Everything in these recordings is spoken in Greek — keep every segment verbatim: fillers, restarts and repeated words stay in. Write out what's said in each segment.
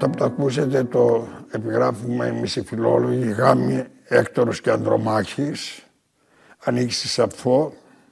Αυτό που το ακούσετε το επιγράφουμε εμείς οι φιλόλογοι, Γάμοι Έκτορος και Ανδρομάχης, ανήκει στη Σαπφό.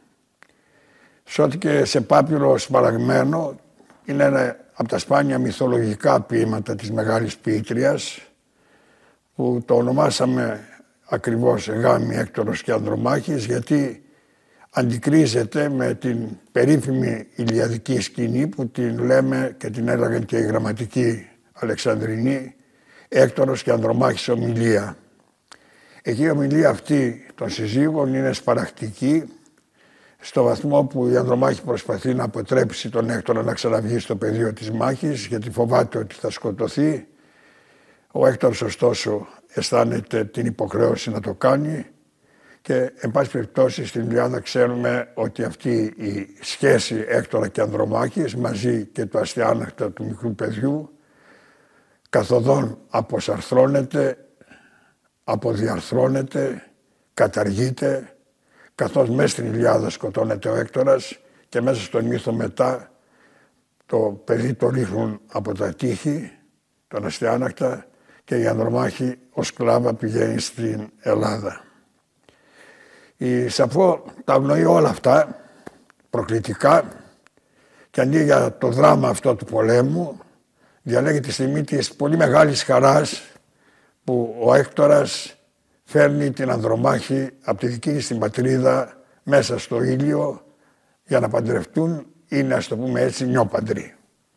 Σώθηκε σε πάπυρο σπαραγμένο, είναι ένα από τα σπάνια μυθολογικά ποίηματα της μεγάλης ποιήτριας, που το ονομάσαμε ακριβώς Γάμοι Έκτορος και Ανδρομάχης, γιατί αντικρίζεται με την περίφημη ηλιαδική σκηνή που την λέμε και την έλεγαν και οι γραμματικοί Αλεξανδρινοί, Έκτορος και Ανδρομάχης ομιλία. Εκεί η ομιλία αυτή των συζύγων είναι σπαρακτική, στο βαθμό που η Ανδρομάχη προσπαθεί να αποτρέψει τον Έκτορα να ξαναβγεί στο πεδίο της μάχης, γιατί φοβάται ότι θα σκοτωθεί. Ο Έκτορος ωστόσο αισθάνεται την υποχρέωση να το κάνει και εν πάση περιπτώσει στην Ιλιάδα ξέρουμε ότι αυτή η σχέση Έκτορα και Ανδρομάχης μαζί και το αστιάναχτα του μικρού παιδιού καθοδόν αποσαρθρώνεται, αποδιαρθρώνεται, καταργείται, καθώς μέσα στην Ιλιάδα σκοτώνεται ο Έκτορας και μέσα στον μύθο μετά το παιδί το ρίχνουν από τα τείχη, τον αστιάνακτα, και η Ανδρομάχη ως σκλάβα πηγαίνει στην Ελλάδα. Η Σαπφό τα αγνοεί όλα αυτά προκλητικά και αντί για το δράμα αυτό του πολέμου διαλέγει τη στιγμή της πολύ μεγάλης χαράς που ο Έκτορας φέρνει την Ανδρομάχη από τη δική της την πατρίδα μέσα στο ήλιο για να παντρευτούν, είναι, ας το πούμε έτσι, νιόπαντροι.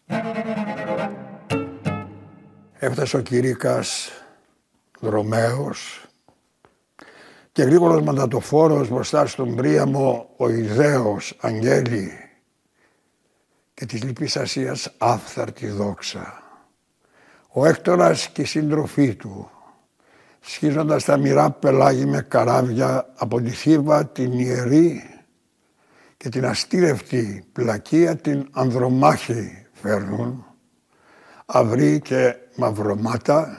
Έφτασε ο Κυρίκας δρομέος και γρήγορος μαντατοφόρος μπροστά στον Πρίαμο ο ιδέος Αγγέλη και της λοιπής Ασίας άφθαρτη δόξα. Ο Έκτορας και η σύντροφή του, σχίζοντας τα μοιρά πελάγι με καράβια από τη Θήβα την ιερή και την αστήρευτη πλακία την Ανδρομάχη φέρνουν, αυρί και μαυρομάτα,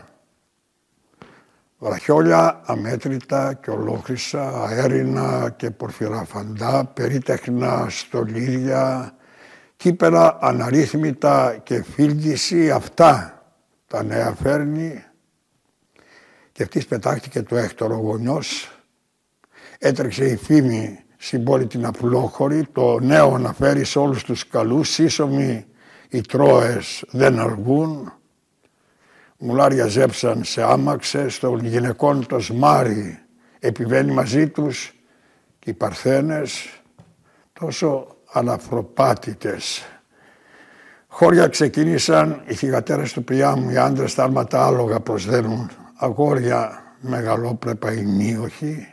βραχιόλια αμέτρητα και ολόχρυσα, αέρινα και πορφυραφαντά, περίτεχνα στολίδια, κύπερα αναρρύθμιτα και φίλτιση, αυτά τα νέα φέρνει. Και αυτής πετάχτηκε το Έκτορο γονιός, έτρεξε η φήμη στην πόλη την απλόχωρη, το νέο να φέρει σε όλους τους καλούς, σύσσωμοι οι Τρόες δεν αργούν, μουλάρια ζέψαν σε άμαξες, των γυναικών το σμάρι επιβαίνει μαζί τους και οι Παρθένες τόσο αναφροπάτητες. Χώρια ξεκίνησαν οι θυγατέρες του Πριάμου, οι άντρες τα άρματα άλογα προσδένουν, αγόρια μεγαλόπρεπα ημίοχοι,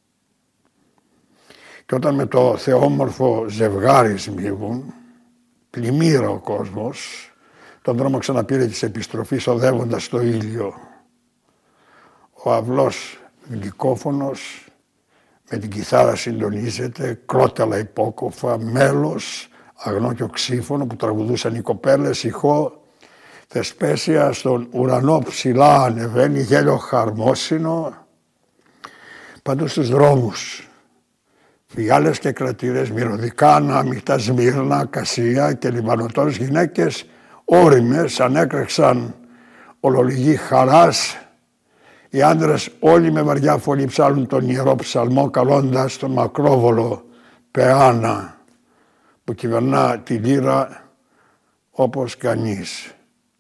και όταν με το θεόμορφο ζευγάρι σμίγουν, πλημμύρα ο κόσμος, τον δρόμο ξαναπήρε της επιστροφής οδεύοντας στο ήλιο. Ο αυλός γλυκόφωνος με την κιθάρα συντονίζεται, κρόταλα υπόκοφα, μέλος, αγνό και οξύφωνο που τραγουδούσαν οι κοπέλες, ηχό, θεσπέσια στον ουρανό ψηλά ανεβαίνει, γέλιο χαρμόσυνο, παντού στους δρόμους. Φιάλες και κρατήρες, μυρωδικά, ανάμειχτα, Σμύρνα, Κασία και λιμανωτός γυναίκες όριμες ανέκραξαν ολολιγή χαράς. Οι άντρες όλοι με βαριά φωνή ψάλουν τον ιερό ψαλμό, καλώντας τον μακρόβολο Πεάνα που κυβερνά τη λύρα όπως κανείς.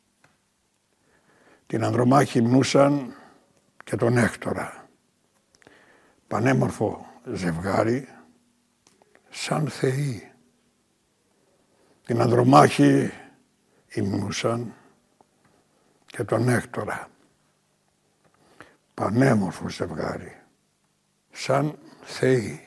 Την Ανδρομάχη μνούσαν και τον Έκτορα, πανέμορφο ζευγάρι, σαν θεοί. Την Ανδρομάχη υμνούσαν και τον Έκτορα, πανέμορφο ζευγάρι, σαν θεοί.